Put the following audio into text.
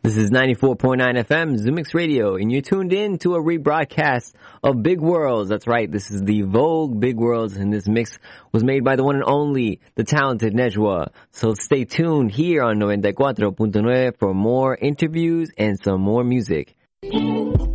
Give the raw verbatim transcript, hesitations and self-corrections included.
This is ninety-four point nine F M, Zoomix Radio, and you're tuned in to a rebroadcast of Big Worlds. That's right, this is the Vogue Big Worlds, and this mix was made by the one and only, the talented Nejwa. So stay tuned here on ninety-four point nine for more interviews and some more music.